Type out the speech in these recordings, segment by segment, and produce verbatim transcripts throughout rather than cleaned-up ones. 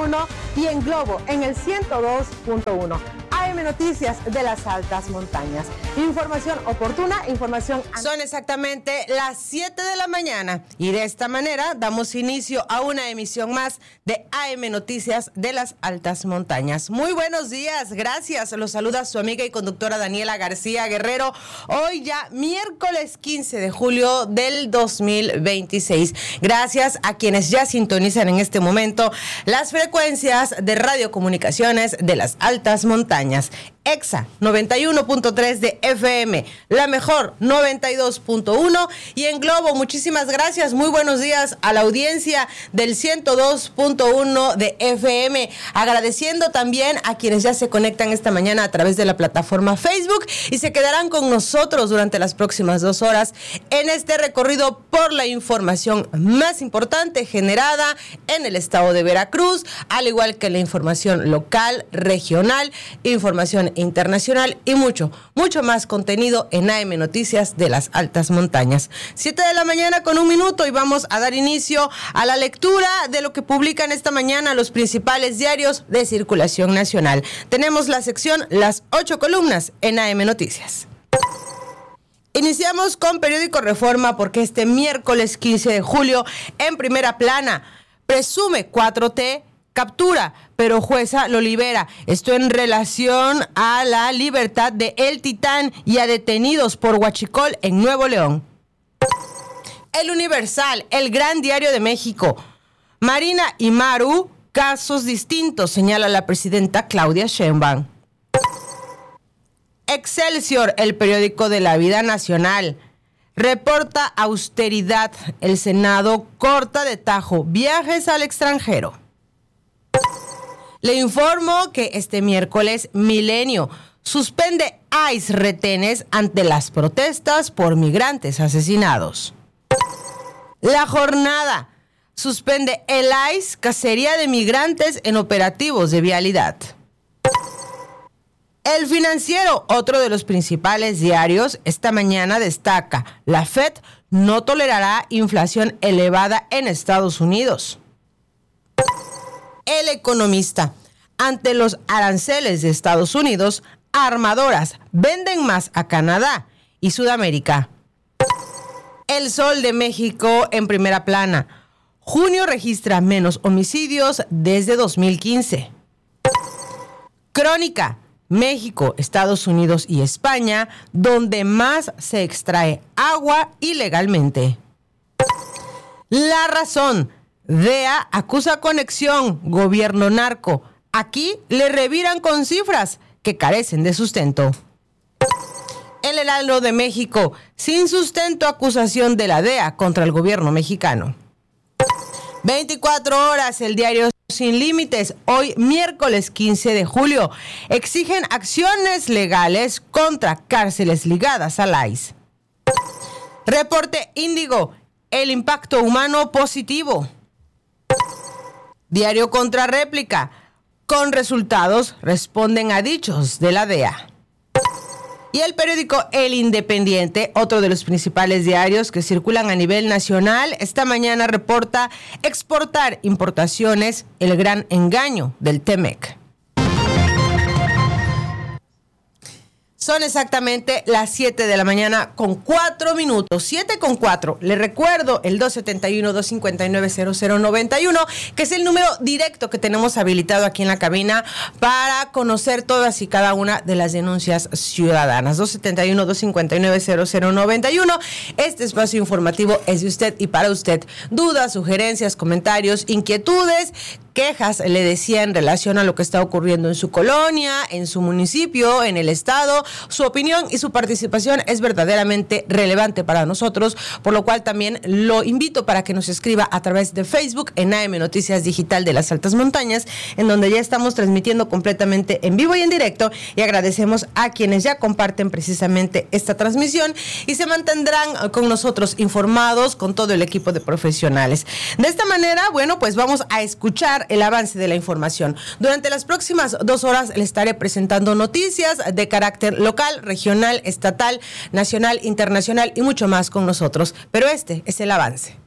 uno y en Globo en el ciento dos punto uno. A M Noticias de las Altas Montañas. Información oportuna, información... Son exactamente las siete de la mañana y de esta manera damos inicio a una emisión más de A M Noticias de las Altas Montañas. Muy buenos días, gracias. Los saluda su amiga y conductora Daniela García Guerrero. Hoy ya miércoles quince de julio del dos mil veintiséis. Gracias a quienes ya sintonizan en este momento las frecuencias de radiocomunicaciones de las Altas Montañas. Exa noventa y uno punto tres de F M, la mejor noventa y dos punto uno y en Globo. Muchísimas gracias, muy buenos días a la audiencia del ciento dos punto uno de F M, agradeciendo también a quienes ya se conectan esta mañana a través de la plataforma Facebook y se quedarán con nosotros durante las próximas dos horas en este recorrido por la información más importante generada en el estado de Veracruz, al igual que la información local, regional, información internacional y mucho, mucho más contenido en A M Noticias de las Altas Montañas. Siete de la mañana con un minuto y vamos a dar inicio a la lectura de lo que publican esta mañana los principales diarios de circulación nacional. Tenemos la sección Las ocho columnas en A M Noticias. Iniciamos con Periódico Reforma porque este miércoles quince de julio en primera plana presume cuatro T captura, pero jueza lo libera. Esto en relación a la libertad de El Titán y a detenidos por huachicol en Nuevo León. El Universal, el gran diario de México. Marina y Maru, casos distintos, señala la presidenta Claudia Sheinbaum. Excelsior, el periódico de la vida nacional. Reporta austeridad. El Senado corta de tajo viajes al extranjero. Le informo que este miércoles Milenio suspende I C E retenes ante las protestas por migrantes asesinados. La Jornada suspende el I C E cacería de migrantes en operativos de vialidad. El Financiero, otro de los principales diarios, esta mañana destaca: la Fed no tolerará inflación elevada en Estados Unidos. El Economista, ante los aranceles de Estados Unidos, armadoras venden más a Canadá y Sudamérica. El Sol de México en primera plana. Junio registra menos homicidios desde dos mil quince. Crónica, México, Estados Unidos y España, donde más se extrae agua ilegalmente. La Razón, D E A acusa conexión gobierno narco. Aquí le reviran con cifras que carecen de sustento. El Heraldo de México, sin sustento acusación de la D E A contra el gobierno mexicano. veinticuatro horas, el diario Sin Límites, hoy miércoles quince de julio, exigen acciones legales contra cárceles ligadas al I C E. Reporte Índigo, el impacto humano positivo. Diario Contrarréplica, con resultados responden a dichos de la D E A. Y el periódico El Independiente, otro de los principales diarios que circulan a nivel nacional, esta mañana reporta exportar importaciones, el gran engaño del T-MEC. Son exactamente las siete de la mañana con cuatro minutos, siete con cuatro. Le recuerdo el dos siete uno, dos cinco nueve, cero cero nueve uno, que es el número directo que tenemos habilitado aquí en la cabina para conocer todas y cada una de las denuncias ciudadanas. dos siete uno, dos cinco nueve, cero cero nueve uno. Este espacio informativo es de usted y para usted. Dudas, sugerencias, comentarios, inquietudes, quejas, le decía, en relación a lo que está ocurriendo en su colonia, en su municipio, en el estado. Su opinión y su participación es verdaderamente relevante para nosotros, por lo cual también lo invito para que nos escriba a través de Facebook en A M Noticias Digital de las Altas Montañas, en donde ya estamos transmitiendo completamente en vivo y en directo, y agradecemos a quienes ya comparten precisamente esta transmisión y se mantendrán con nosotros informados con todo el equipo de profesionales. De esta manera, bueno, pues vamos a escuchar el avance de la información. Durante las próximas dos horas le estaré presentando noticias de carácter local, regional, estatal, nacional, internacional y mucho más con nosotros. Pero este es el avance.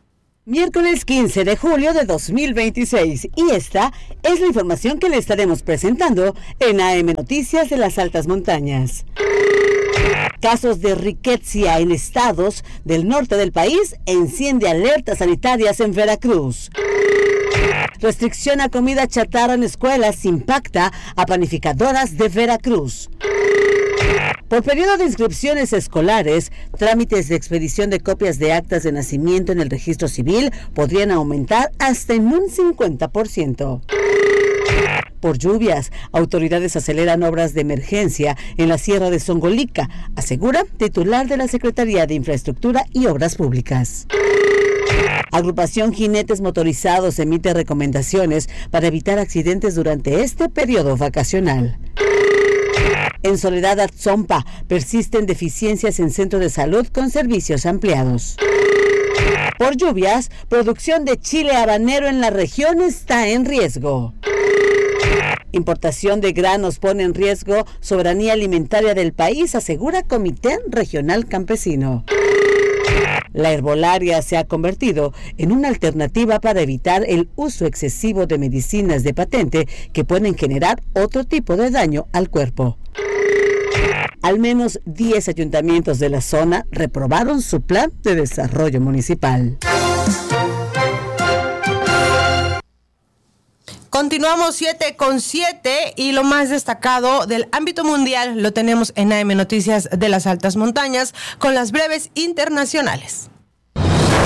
Miércoles quince de julio de dos mil veintiséis, y esta es la información que le estaremos presentando en A M Noticias de las Altas Montañas. Casos de riqueza en estados del norte del país enciende alertas sanitarias en Veracruz. Restricción a comida chatarra en escuelas impacta a panificadoras de Veracruz. Por periodo de inscripciones escolares, trámites de expedición de copias de actas de nacimiento en el registro civil podrían aumentar hasta en un cincuenta por ciento. Por lluvias, autoridades aceleran obras de emergencia en la Sierra de Songolica, asegura titular de la Secretaría de Infraestructura y Obras Públicas. Agrupación Jinetes Motorizados emite recomendaciones para evitar accidentes durante este periodo vacacional. En Soledad Atzompa persisten deficiencias en centro de salud con servicios ampliados. Por lluvias, producción de chile habanero en la región está en riesgo. Importación de granos pone en riesgo soberanía alimentaria del país, asegura Comité Regional Campesino. La herbolaria se ha convertido en una alternativa para evitar el uso excesivo de medicinas de patente que pueden generar otro tipo de daño al cuerpo. Al menos diez ayuntamientos de la zona reprobaron su plan de desarrollo municipal. Continuamos siete con siete y lo más destacado del ámbito mundial lo tenemos en A M Noticias de las Altas Montañas con las breves internacionales.